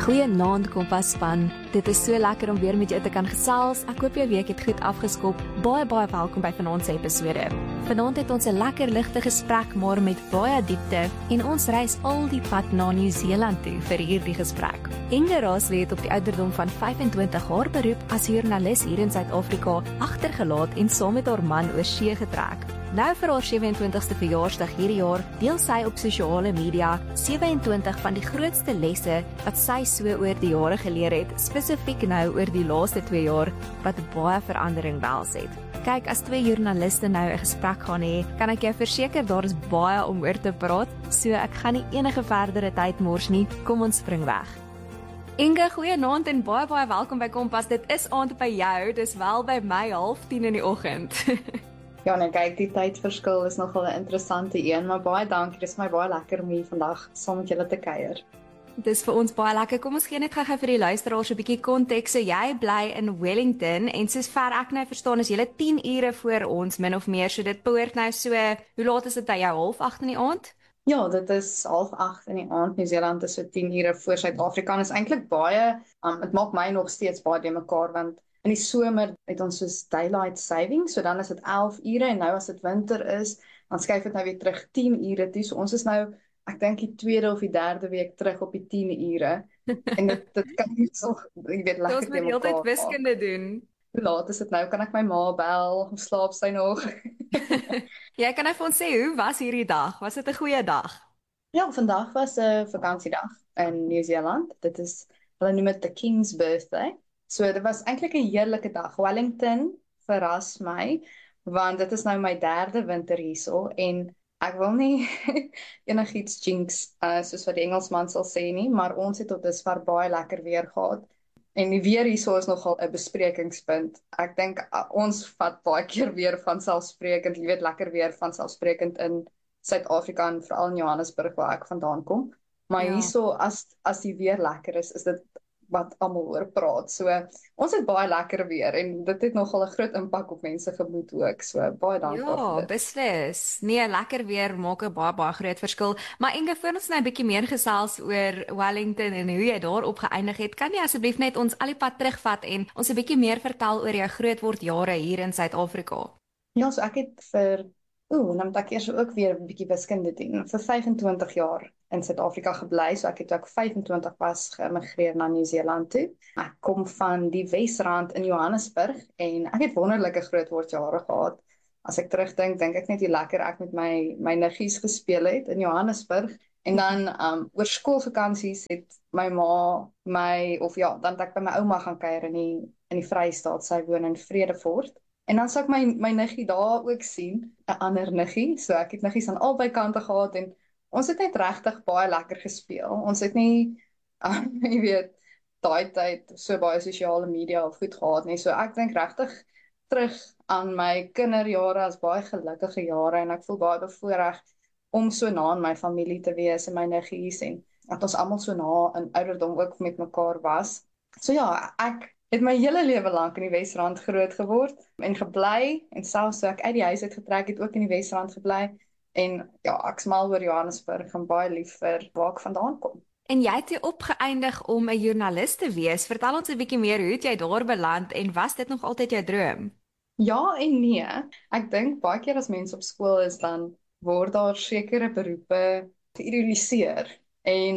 Goeienaand Kompas span. Dit is so lekker om weer met jou te kan gesels. Ek hoop jou week het goed afgeskop. Baie welkom by vanaand se episode. Vanaand het ons 'n lekker ligte gesprek, maar met baie diepte en ons reis al die pad na Nieu-Seeland toe vir hierdie gesprek. Inge Rasley het op die ouderdom van 25 haar beroep as joernalis hier in Suid-Afrika agtergelaat en saam met haar man oor see getrek. Nou vir haar 27ste verjaarsdag hierdie jaar deel sy op sosiale media 27 van die grootste lesse wat sy so oor die jare geleer het, spesifiek nou oor die laaste 2 jaar wat baie verandering behels het. Kyk, as 2 joernaliste nou 'n gesprek gaan hê, kan ek jou verseker daar is baie om oor te praat, so ek gaan nie enige verdere tyd mors nie. Kom ons spring weg. Inge, goeienaand en baie welkom by Kompas. Dit is aand by jou, dis wel by my 9:30 in die oggend. Ja, nee, kyk, die tydverskil is nogal 'n interessante een, maar baie dankie. Dit is my baie lekker om hier vandag saam met julle te kuier. Dis vir ons baie lekker. Kom ons gee net gou vir die luisteraars 'n bietjie konteks. So jy bly in Wellington en soos ver ek nou verstaan is jy 10 ure voor ons min of meer. So dit behoort nou so, hoe laat is dit by jou? 7:30 in die aand? Ja, dit is 7:30 in die aand. Nieu-Seeland is so 10 ure voor Suid-Afrika. Is eintlik baie, dit maak my nog steeds baie de mekaar want in die somer het ons soos daylight saving, so dan is dit 11 ure en nou as dit winter is, dan skuif dit nou weer terug 10 ure toe. So ons is nou, ek dink die 2de of die 3de week terug op die 10 ure. En dit kan nie so, jy weet, lekker Ons moet heeltyd wiskunde doen. Hoe laat is dit nou? Kan ek my ma bel? Of slaap sy nog? Jy kan nou vir ons sê, hoe was hierdie dag? Was dit 'n goeie dag? Ja, vandag was 'n vakansiedag in Nieu-Seeland. Dit is, hulle noem dit the King's birthday. So dit was eintlik 'n heerlike dag. Wellington verras my, want dit is nou my 3de winter hierso en ek wil nie enigiets jinx, soos wat die Engelsman sal sê nie, maar ons het tot dusver baie lekker weer gehad. En die weer hierso is nogal 'n besprekingspunt. Ek dink ons vat baie keer weer van selfsprekend, jy weet, lekker weer van selfsprekend in Suid-Afrika en veral in Johannesburg waar ek vandaan kom. Maar hierso as die weer lekker is dit wat almal oor praat. So ons het baie lekker weer en dit het nogal 'n groot impak op mense gemoed ook. So baie dankbaar vir dit. Ja, beslis. Nee, lekker weer maak 'n baie groot verskil. Maar Inge, voor ons nou 'n bietjie meer gesels oor Wellington en hoe jy daar op geëindig het, kan jy asseblief net ons al die pad terugvat en ons 'n bietjie meer vertel oor jou grootword jare hier in Suid-Afrika? Ja, so ek het vir nou moet ek eers ook weer 'n bietjie wiskunde doen. Vir 25 jaar in Suid-Afrika gebly, so ek het toe ek 25 was geëmigreer na Nieu-Seeland toe. Ek kom van die Wesrand in Johannesburg en ek het wonderlike grootword jare gehad. As ek terugdink, dink ek net hoe lekker ek met my niggies gespeel het in Johannesburg. En dan oor skoolvakansies het my ma dan het ek by my ouma gaan kuier in die Vrystaat. Sy woon in Vredefort. En dan sou ek my niggie daar ook sien, 'n ander niggie. So ek het niggies aan albei kante gehad en ons het net regtig baie lekker gespeel. Ons het nie, jy weet, daai tyd so baie sosiale media of goed gehad nie. So ek dink regtig terug aan my kinderjare as baie gelukkige jare en ek voel baie bevoorreg om so na aan my familie te wees en my niggies en dat ons almal so na in ouderdom ook met mekaar was. So ja, ek het my hele lewe lank in die Wesrand groot geword en gebly en selfs toe ek uit die huis uit getrek het ook in die Wesrand gebly en ja, ek smal oor Johannesburg en baie lief vir waar ek vandaan kom. En jy het hier opgeëindig om 'n joernalis te wees. Vertel ons 'n bietjie meer, hoe het jy daar beland en was dit nog altyd jou droom? Ja en nee. Ek dink baie keer as mense op skool is dan word daar sekere beroepe geïdoliseer en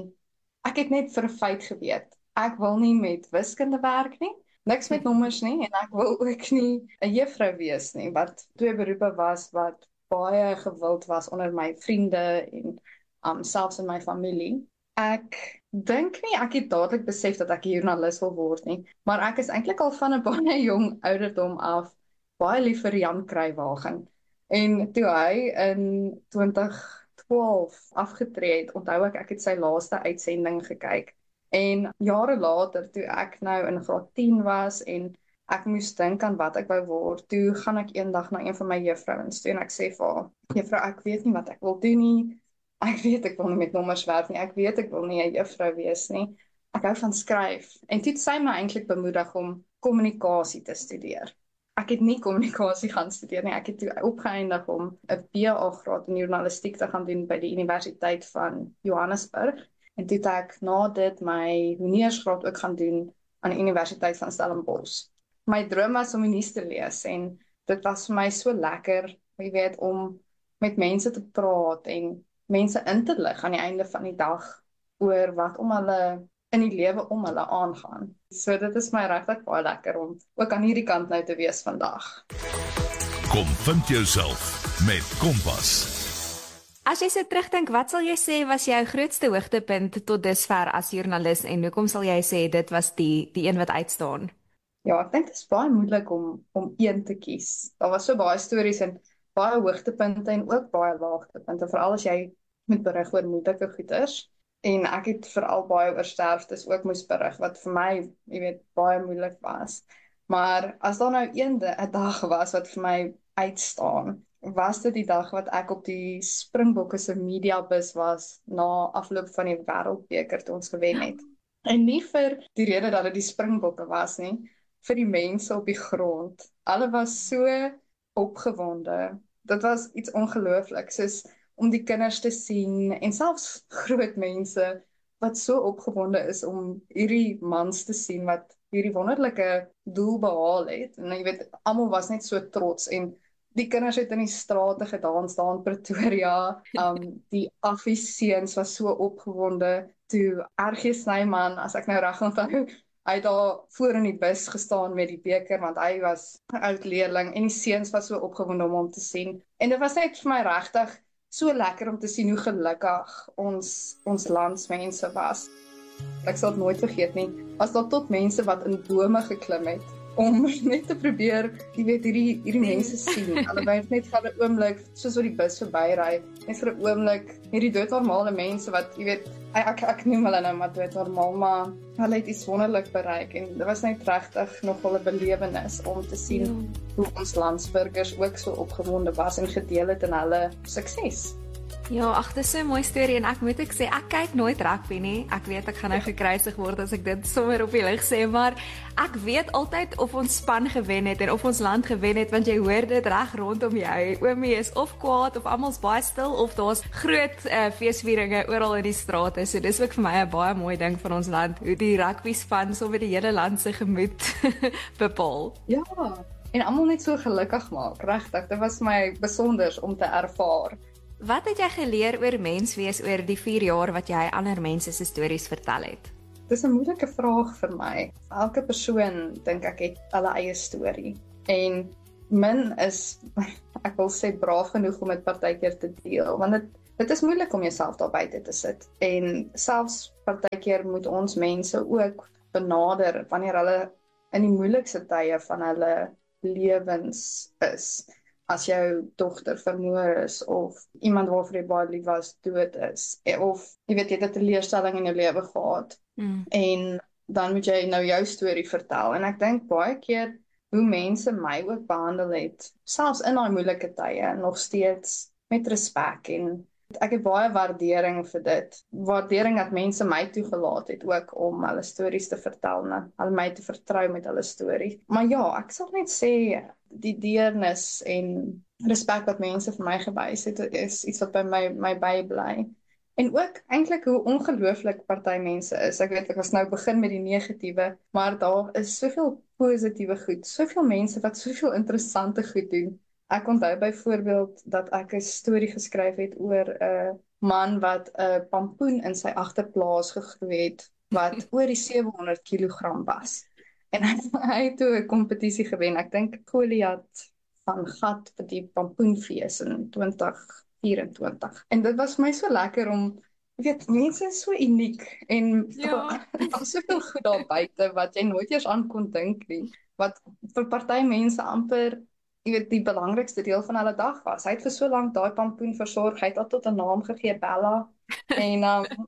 ek het net vir 'n feit geweet. Ek wil nie met wiskunde werk nie, niks met nommers nie en ek wil ook nie 'n juffrou wees nie, wat 2 beroepe was wat baie gewild was onder my vriende en selfs in my familie. Ek dink nie ek het dadelik besef dat ek 'n joernalis wil word nie, maar ek is eintlik al van 'n baie jong ouderdom af baie lief vir Jan Kruiwagen. En toe hy in 2012 afgetree het, onthou ek het sy laaste uitsending gekyk. En jare later, toe ek nou in graad 10 was en ek moes dink aan wat ek wou word, toe gaan ek eendag na een van my juffrouens toe en ek sê vir haar, juffrou, ek weet nie wat ek wil doen nie. Ek weet ek wil nie met nommers werk nie. Ek weet ek wil nie 'n juffrou wees nie. Ek hou van skryf. En toe het sy my eintlik bemoedig om kommunikasie te studeer. Ek het nie kommunikasie gaan studeer nie. Ek het toe opgeëindig om 'n BA graad in journalistiek te gaan doen by die Universiteit van Johannesburg. En toe het ek na dit my honeursgraad ook gaan doen aan die Universiteit van Stellenbosch. My droom was om die nuus te lees en dit was vir my so lekker, jy weet, om met mense te praat en mense in te lig aan die einde van die dag oor wat om hulle in die lewe om hulle aangaan. So dit is my regtig baie lekker om ook aan hierdie kant nou te wees vandag. Kom vind jouself met Kompas. As jy so terugdink, wat sal jy sê was jou grootste hoogtepunt tot dusver as joernalis en hoekom sal jy sê dit was die een wat uitstaan? Ja, ek dink dit is baie moeilik om een te kies. Daar was so baie stories en baie hoogtepunte en ook baie laagtepunte, veral as jy moet berig oor moeilike goeters. En ek het veral baie oor sterftes ook moes berig, wat vir my, jy weet, baie moeilik was. Maar as daar nou een dag was wat vir my uitstaan, was dit die dag wat ek op die Springbokke se mediabus was na afloop van die Wêreldbeker toe ons gewen het. En nie vir die rede dat dit die Springbokke was nie, vir die mense op die grond. Hulle was so opgewonde. Dit was iets ongelooflik, soos om die kinders te sien en selfs groot mense wat so opgewonde is om hierdie mans te sien wat hierdie wonderlike doel behaal het. En jy weet, almal was net so trots en die kinders het in die strate gedans daar in Pretoria. Die Affie-seuns was so opgewonde toe RG Snyman, as ek nou reg onthou, hy het daar voor in die bus gestaan met die beker want hy was 'n oud leerling en die seuns was so opgewonde om hom te sien. En dit was net vir my regtig so lekker om te sien hoe gelukkig ons landsmense was. Ek sal dit nooit vergeet nie. Was daar tot mense wat in bome geklim het om net te probeer, jy weet, hierdie mense sien. Hulle wou net vir 'n oomblik, soos wat die bus verbyry, net vir 'n oomblik hierdie doodnormale mense wat, jy weet, ek noem hulle nou maar doodnormaal, maar hulle het iets wonderlik bereik en dit was net regtig nogal 'n belewenis om te sien hoe ons landsburgers ook so opgewonde was en gedeel het in hulle sukses. Ja, ag, dis so 'n mooi storie en ek moet sê, ek kyk nooit rugby nie. Ek weet ek gaan nou gekruisig word as ek dit sommer op die lig sê, maar ek weet altyd of ons span gewen het en of ons land gewen het, want jy hoor dit reg rondom jou. Oomie is of kwaad of almal's baie stil of daar's groot feesvieringe oral in die strate. So dis ook vir my 'n baie mooi ding van ons land, hoe die rugby span sommer die hele land se gemoed bepaal. Ja, en almal net so gelukkig maak, regtig. Dit was my besonders om te ervaar. Wat het jy geleer oor menswees oor die 4 jaar wat jy ander mense se stories vertel het? Dis 'n moeilike vraag vir my. Elke persoon, dink ek, het hulle eie storie. En min is, ek wil sê, braaf genoeg om dit partykeer te deel, want dit is moeilik om jouself daar buite te sit. En selfs partykeer moet ons mense ook benader wanneer hulle in die moeilikste tye van hulle lewens is. As jou dogter vermoor is of iemand waarvoor jy baie lief was dood is, of jy weet jy het 'n teleurstelling in jou lewe gehad en dan moet jy nou jou storie vertel. En ek dink baie keer hoe mense my ook behandel het, selfs in daai moeilike tye, nog steeds met respek, en ek het baie waardering vir dit. Waardering dat mense my toegelaat het ook om hulle stories te vertel en hulle my te vertrou met hulle storie. Maar ja, ek sal net sê die deernis en respek wat mense vir my gewys het, is iets wat by my bybly. En ook eintlik hoe ongelooflik party mense is. Ek weet ek was nou begin met die negatiewe, maar daar is soveel positiewe goed, soveel mense wat soveel interessante goed doen. Ek onthou byvoorbeeld dat ek 'n storie geskryf het oor 'n man wat 'n pampoen in sy agterplaas gegroei het wat oor die 700 kg was. En hy het toe 'n kompetisie gewen. Ek dink Goliath van Gat vir die pampoenfees in 2024. En dit was vir my so lekker om, jy weet, mense is so uniek en daar's soveel goed daar buite wat jy nooit eers aan kon dink nie. Wat vir party mense amper, jy weet, die belangrikste deel van hulle dag was. Hy het vir so lank daai pampoen versorg. Hy het al tot 'n naam gegee, Bella. En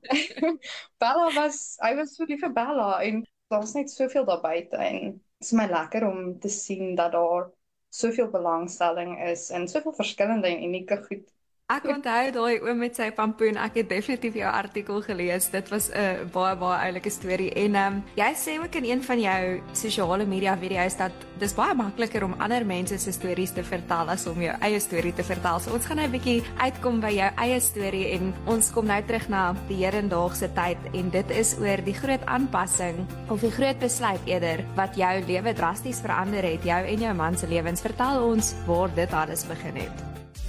Bella hy was so lief vir Bella en daar's net soveel daar buite en dit is my lekker om te sien dat daar soveel belangstelling is en soveel verskillende en unieke goed Ek onthou daai oom met sy pampoen, ek het definitief jou artikel gelees. Dit was 'n baie oulike storie en jy sê ook in een van jou sosiale media video's dat dis baie makliker om ander mense se stories te vertel as om jou eie storie te vertel. So ons gaan nou 'n bietjie uitkom by jou eie storie en ons kom nou terug na die hedendaagse tyd en dit is oor die groot aanpassing of die groot besluit eerder wat jou lewe drasties verander het, jou en jou man se lewens. Vertel ons waar dit alles begin het.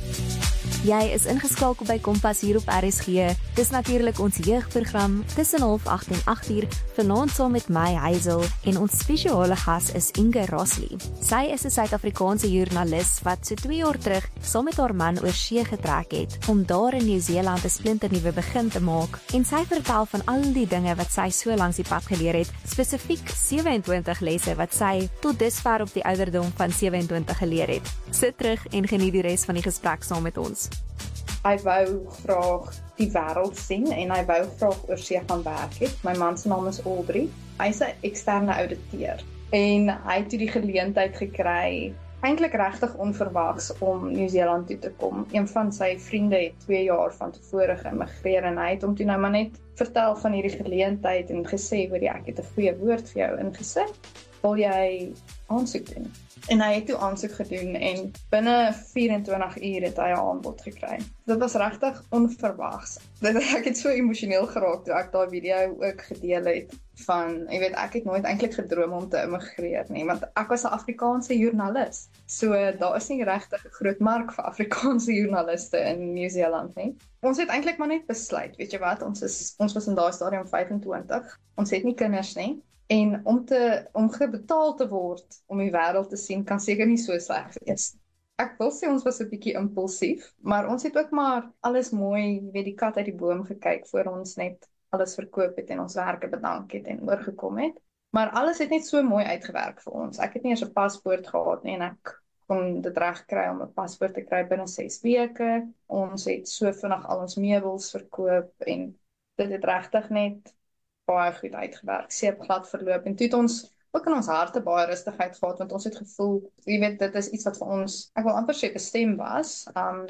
Jy is ingeskakel by Kompas hier op RSG. Dis natuurlik ons jeugprogram tussen 7:30 en 8:00 vanaand saam met my Hazel en ons spesiale gas is Inge Rosli. Sy is 'n Suid-Afrikaanse joernalis wat so 2 jaar terug saam met haar man oor see getrek het om daar in Nieu-Seeland 'n splinternuwe begin te maak en sy vertel van al die dinge wat sy so langs die pad geleer het, spesifiek 27 lesse wat sy tot dusver op die ouderdom van 27 geleer het. Sit terug en geniet die res van die gesprek saam met ons. Hy wou graag die wêreld sien en hy wou graag oor see gaan werk het. My man se naam is Audrey. Hy's 'n eksterne ouditeur en hy het toe die geleentheid gekry, eintlik regtig onverwags, om Nieu-Seeland toe te kom. Een van sy vriende het 2 jaar van tevore geëmigreer en hy het hom toe nou maar net vertel van hierdie geleentheid en gesê, "Hoor jy, ek het 'n goeie woord vir jou ingesit. Wil jy aansoek doen?" En hy het toe aansoek gedoen en binne 24 uur het hy 'n aanbod gekry. Dit was regtig onverwags. Ek het so emosioneel geraak toe ek daai video ook gedeel het van, jy weet, ek het nooit eintlik gedroom om te immigreer nie, want ek was 'n Afrikaanse joernalis. So daar is nie regtig 'n groot mark vir Afrikaanse joernaliste in Nieu-Seeland nie. Ons het eintlik maar net besluit, weet jy wat, ons was in daai stadium 25. Ons het nie kinders nie. En om gebetaal te word om die wêreld te sien kan seker nie so sleg wees. Ek wil sê ons was 'n bietjie impulsief, maar ons het ook maar alles mooi, weet, die kat uit die boom gekyk voor ons net alles verkoop het en ons werke bedank het en oorgekom het. Maar alles het net so mooi uitgewerk vir ons. Ek het nie eens 'n paspoort gehad nie en ek kon dit reg kry om 'n paspoort te kry binne 6 weke. Ons het so vinnig al ons meubels verkoop en dit het regtig net baie goed uitgewerk, seepglad verloop en toe het ons ook in ons harte baie rustigheid gehad want ons het gevoel, jy weet, dit is iets wat vir ons, ek wil amper sê, bestem was,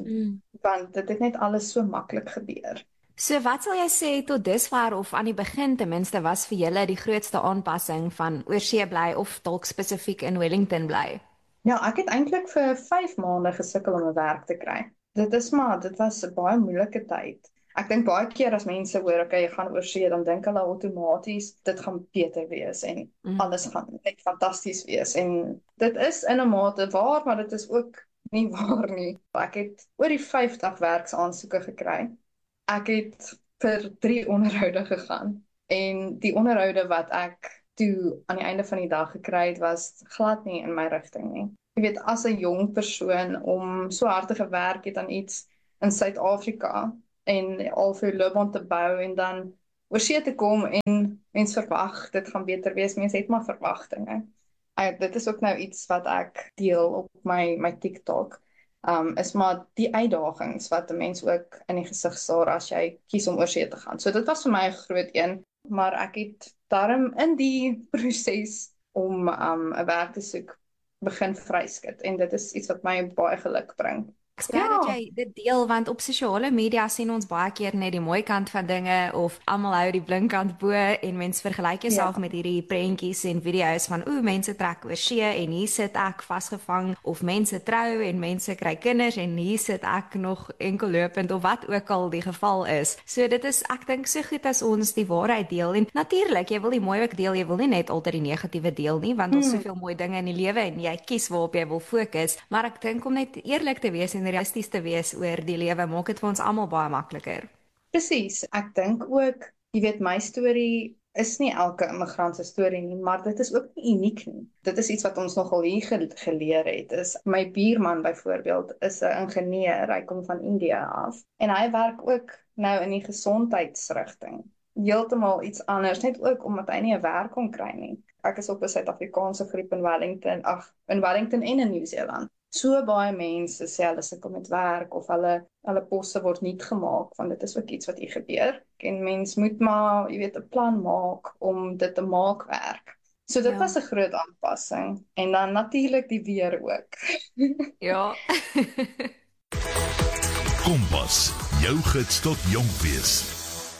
want dit het net alles so maklik gebeur. So wat sal jy sê tot dusver of aan die begin ten minste was vir julle die grootste aanpassing van oorsee bly of dalk spesifiek in Wellington bly? Ja, ek het eintlik vir 5 maande gesukkel om 'n werk te kry. Dit was 'n baie moeilike tyd. Ek dink baie keer as mense hoor, okay, jy gaan oor see, dan dink hulle outomaties dit gaan beter wees en alles gaan net fantasties wees. En dit is in 'n mate waar, maar dit is ook nie waar nie. Ek het oor die 50 werksaansoeke gekry. Ek het vir 3 onderhoude gegaan en die onderhoude wat ek toe aan die einde van die dag gekry het, was glad nie in my rigting nie. Jy weet, as 'n jong persoon om so hard te gewerk het aan iets in Suid-Afrika en al vir loopbaan te bou en dan oor see te kom en mens verwag, dit gaan beter wees, mens het maar verwagtinge. Dit is ook nou iets wat ek deel op my TikTok, is maar die uitdagings wat 'n mens ook in die gesig staar as jy kies om oor see te gaan. So dit was vir my 'n groot een, maar ek het daarom in die proses om 'n werk te soek begin vryskit en dit is iets wat my baie geluk bring. Ek sê dat jy dit deel want op sosiale media sien ons baie keer net die mooi kant van dinge of almal hou die blink kant bo en mens vergelyk jouself met hierdie prentjies en video's van mense trek oor see en hier sit ek vasgevang of mense trou en mense kry kinders en hier sit ek nog enkel lopend of wat ook al die geval is. So dit is, ek dink, so goed as ons die waarheid deel en natuurlik, jy wil die mooi ook deel, jy wil nie net altyd die negatiewe deel nie want ons soveel mooi dinge in die lewe en jy kies waarop jy wil fokus, maar ek dink om net eerlik te wees en realisties te wees oor die lewe maak dit vir ons almal baie makliker. Presies, ek dink ook, jy weet, my storie is nie elke immigrant se storie nie, maar dit is ook nie uniek nie. Dit is iets wat ons nogal hier geleer het. My buurman byvoorbeeld is 'n ingenieur, hy kom van Indië af en hy werk ook nou in die gesondheidsrigting. Heeltemal iets anders, net ook omdat hy nie 'n werk kon kry nie. Ek is op 'n Suid-Afrikaanse groep in Wellington en in Nieu-Seeland. So baie mense sê hulle sukkel met werk of hulle poste word nie gemaak, want dit is ook iets wat hier gebeur. En mens moet maar, jy weet, 'n plan maak om dit te maak werk. So dit was 'n groot aanpassing en dan natuurlik die weer ook. Ja. Kompas, jou gids tot jonk wees.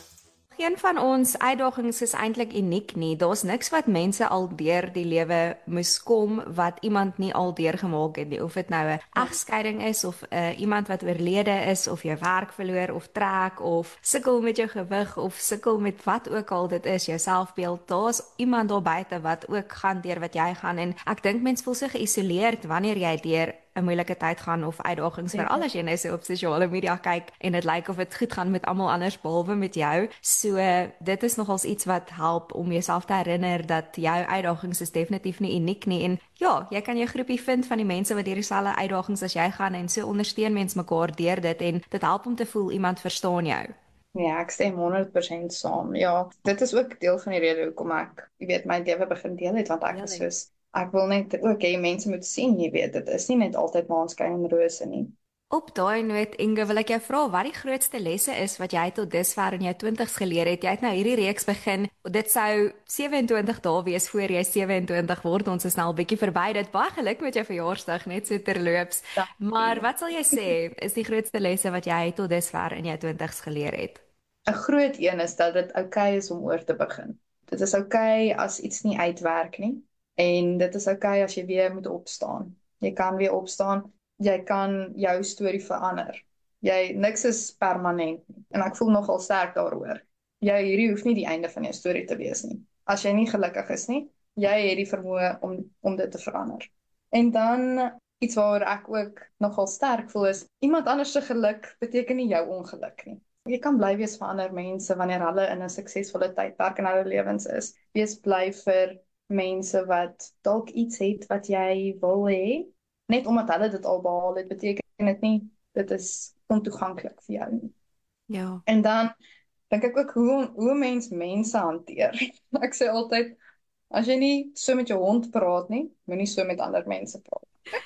Geen van ons uitdagings is eintlik uniek nie. Daar's niks wat mense al deur die lewe moes kom wat iemand nie al deurgemaak het nie. Of dit nou 'n egskeiding is of iemand wat oorlede is of jou werk verloor of trek of sukkel met jou gewig of sukkel met wat ook al dit is, jou selfbeeld. Daar's iemand daar buite wat ook gaan deur wat jy gaan en ek dink mense voel so geïsoleerd wanneer jy deur 'n moeilike tyd gaan of uitdagings veral as jy nou so op sosiale media kyk en dit lyk of dit goed gaan met almal anders behalwe met jou. So dit is nogals iets wat help om jouself te herinner dat jou uitdagings is definitief nie uniek nie en ja, jy kan jou groepie vind van die mense wat deur dieselfde uitdagings as jy gaan en so ondersteun mens mekaar deur dit en dit help om te voel iemand verstaan jou. Ja, ek stem 100% saam. Ja, dit is ook deel van die rede hoekom ek, jy weet, my lewe begin deel het want ek is soos ek wil net ook hê mense moet sien, jy weet, dit is nie net altyd maanskyn en rose nie. Op daai noot, Inge, wil ek jou vra wat die grootste lesse is wat jy tot dusver in jou 20's geleer het. Jy het nou hierdie reeks begin. Dit sou 27 dae wees voor jy 27 word. Ons is nou al bietjie verby dit. Baie geluk met jou verjaarsdag, net so terloops. Maar wat sal jy sê is die grootste lesse wat jy tot dusver in jou 20's geleer het? 'n Groot een is dat dit oukei is om oor te begin. Dit is oukei as iets nie uitwerk nie. En dit is oukei as jy weer moet opstaan. Jy kan weer opstaan. Jy kan jou storie verander. Niks is permanent nie. En ek voel nogal sterk daaroor. Hierdie hoef nie die einde van jou storie te wees nie. As jy nie gelukkig is nie, jy het die vermoë om dit te verander. En dan iets waaroor ek ook nogal sterk voel is, iemand anders se geluk beteken nie jou ongeluk nie. Jy kan bly wees vir ander mense wanneer hulle in 'n suksesvolle tydperk in hulle lewens is. Wees bly vir mense wat dalk iets het wat jy wil hê. Net omdat hulle dit al behaal het, beteken dit nie dit is ontoeganklik vir jou nie. Ja. En dan dink ek ook hoe mense hanteer. Ek sê altyd, as jy nie so met jou hond praat nie, moenie so met ander mense praat.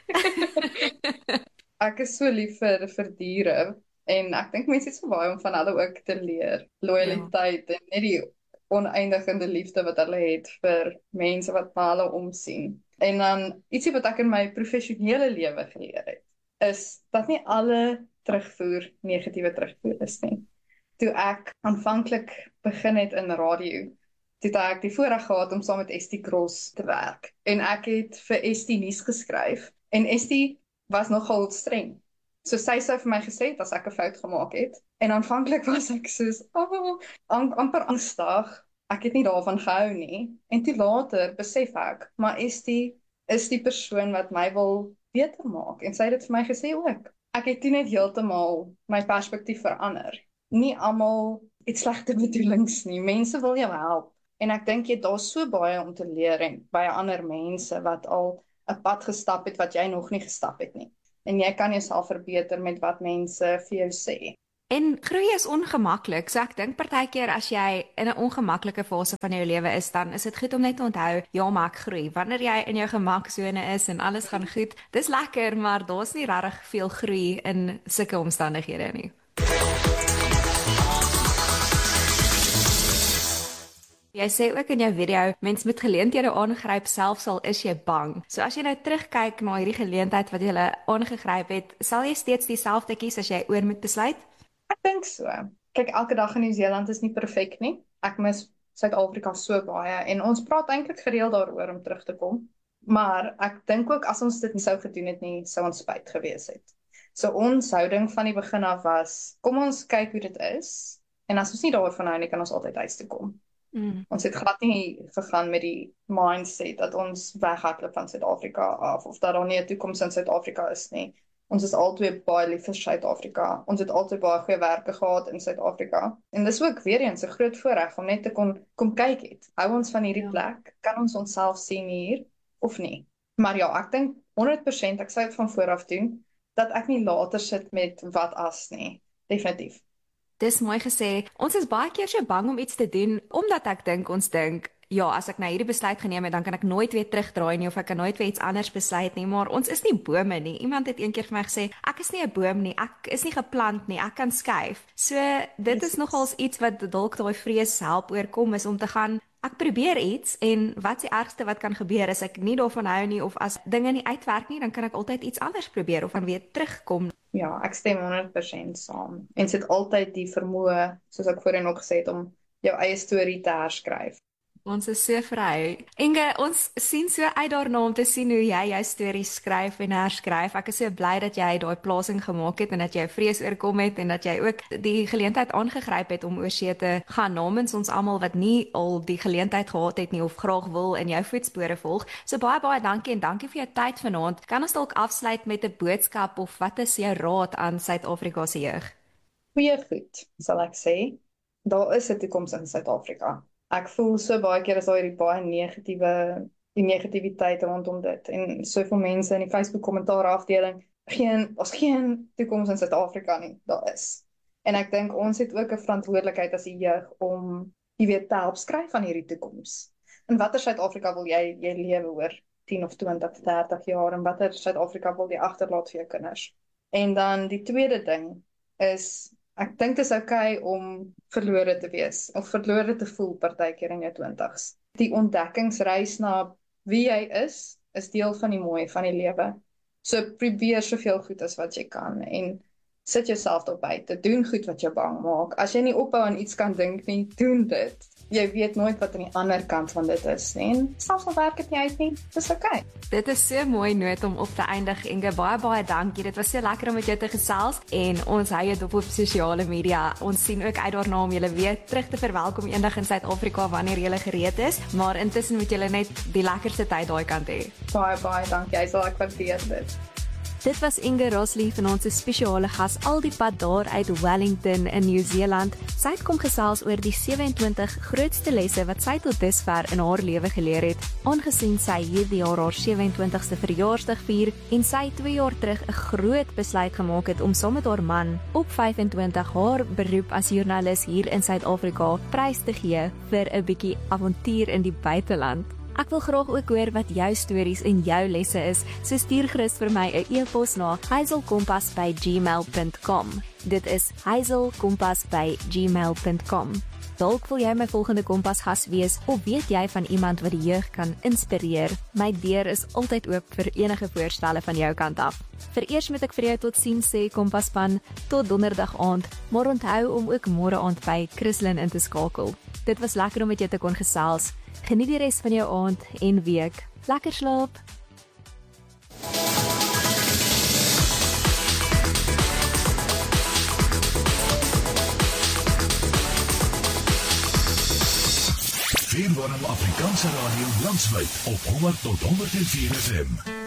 Ek is so lief vir diere en ek dink mense het so baie om van hulle ook te leer. Loyaliteit en net die oneindige liefde wat hulle het vir mense wat na hulle omsien. En dan ietsie wat ek in my professionele lewe geleer het, is dat nie alle terugvoer negatiewe terugvoer is nie. Toe ek aanvanklik begin het in radio, toe het ek die voorreg gehad om saam met Estie Cross te werk. En ek het vir Estie nuus geskryf en Estie was nogal streng. So sy sou vir my gesê het as ek 'n fout gemaak het. En aanvanklik was ek soos, amper angstig. Ek het nie daarvan gehou nie. En toe later besef ek, maar is die persoon wat my wil beter maak. En sy het dit vir my gesê ook. Ek het toe net heeltemal my perspektief verander. Nie almal het slegte bedoelings nie. Mense wil jou help. En ek dink daar's so baie om te leer en by ander mense wat al 'n pad gestap het wat jy nog nie gestap het nie. En jy kan jouself verbeter met wat mense vir jou sê. En groei is ongemaklik. So ek dink partykeer as jy in 'n ongemaklike fase van jou lewe is, dan is dit goed om net te onthou, ja, maar ek groei. Wanneer jy in jou gemaksone is en alles gaan goed, dis lekker, maar daar's nie regtig veel groei in sulke omstandighede nie. Jy sê ook in jou video, mens moet geleenthede aangryp selfs al is jy bang. So as jy nou terugkyk na hierdie geleentheid wat jy aangegryp het, sal jy steeds dieselfde kies as jy oor moet besluit? Ek dink so. Kyk, elke dag in Nieu-Seeland is nie perfek nie. Ek mis Suid-Afrika so baie en ons praat eintlik gereeld daaroor om terug te kom. Maar ek dink ook as ons dit nie sou gedoen het nie, sou ons spyt gewees het. So ons houding van die begin af was, kom ons kyk hoe dit is en as ons nie daarvan hou nie, kan ons altyd huis toe kom. Ons het glad nie gegaan met die mindset dat ons weghardloop van Suid-Afrika af of dat daar nie 'n toekoms in Suid-Afrika is nie. Ons is altyd baie lief vir Suid-Afrika. Ons het altyd baie goeie werke gehad in Suid-Afrika. En dis ook weer eens 'n groot voorreg om net te kom kyk het. Hou ons van hierdie plek? Kan ons onsself sien hier of nie? Maar ja, ek dink 100% ek sou dit van vooraf doen dat ek nie later sit met wat as nie. Definitief. Dis mooi gesê. Ons is baie keer so bang om iets te doen, omdat ek dink, ja, as ek nou hierdie besluit geneem het, dan kan ek nooit weer terugdraai nie, of ek kan nooit weer iets anders besluit nie, maar ons is nie bome nie. Iemand het eendag vir my gesê, ek is nie 'n boom nie, ek is nie geplant nie, ek kan skuif. So, dit is nogals iets wat dalk daai vrees help oorkom, is om te gaan, ek probeer iets, en wat is die ergste wat kan gebeur, as ek nie daarvan hou nie, of as dinge nie uitwerk nie, dan kan ek altyd iets anders probeer, of dan weer terugkom. Ja, ek stem 100% saam. En sit altyd die vermoë, soos ek voorheen ook gesê het, om jou eie storie te herskryf. Ons is so vry. Inge, ons sien so uit daarna om te sien hoe jy jou stories skryf en herskryf. Ek is so bly dat jy daai plasing gemaak het en dat jy vrees oorkom het en dat jy ook die geleentheid aangegryp het om oorsee te gaan namens ons almal wat nie al die geleentheid gehad het nie of graag wil in jou voetspore volg. So baie dankie en dankie vir jou tyd vanaand. Kan ons dalk afsluit met 'n boodskap of wat is jou raad aan Suid-Afrika se jeug? Goeie goed, sal ek sê. Daar is 'n toekoms in Suid-Afrika. Ek voel so baie keer as daar hierdie baie die negativiteit rondom dit en soveel mense in die Facebook kommentaar afdeling, ons geen toekoms in Suid-Afrika nie, daar is. En ek dink ons het ook 'n verantwoordelikheid as die jeug om jy weet te help skryf van hierdie toekoms. In watter Suid-Afrika wil jy lewe oor 10 of 20, 30 jaar en watter Suid-Afrika wil jy agterlaat vir jou kinders? En dan die tweede ding is ek dink dit is okay om verlore te wees of verlore te voel partykeer in jou 20's. Die ontdekkingsreis na wie jy is deel van die mooi van die lewe. So probeer soveel goed as wat jy kan en sit jouself daar buite. Doen goed wat jou bang maak. As jy nie ophou aan iets kan dink nie, doen dit. Jy weet nooit wat aan die ander kant van dit is nie. En selfs al werk dit nie uit nie, dis okay. Dit is so 'n mooi noot om op te eindig, Inge. Baie dankie. Dit was so lekker om met jou te gesels en ons hou jou dop op sosiale media. Ons sien ook uit daarna om julle weer terug te verwelkom eendag in Suid-Afrika wanneer julle gereed is, maar intussen moet julle net die lekkerste tyd daai kant hê. Baie dankie. Jy sal ek waardeer dit. Dit was Inge Rosley van ons spesiale gas al die pad daar uit Wellington in Nieu-Seeland. Sy het kom gesels oor die 27 grootste lesse wat sy tot dusver in haar lewe geleer het, aangesien sy hierdie jaar haar 27ste verjaarsdag vier en sy 2 jaar terug 'n groot besluit gemaak het om saam met haar man op 25 haar beroep as joernalis hier in Suid-Afrika prys te gee vir 'n bietjie avontuur in die buiteland. Ek wil graag ook hoor wat jou stories en jou lesse is, so stuur gerus vir my 'n e-pos na hazelkompas@gmail.com. Dit is hazelkompas@gmail.com. Dalk wil jy my volgende kompasgas wees of weet jy van iemand wat die jeug kan inspireer? My deur is altyd oop vir enige voorstelle van jou kant af. Vereers moet ek vir jou totsiens sê Kompaspan tot donderdag aand, maar onthou om ook môre aand by Christlyn in te skakel. Dit was lekker om met jou te kon gesels. Geniet die res van jou aand en week. Lekker slaap. Vierwarm Afrikaanse radio landwyd op 100 tot 104 FM.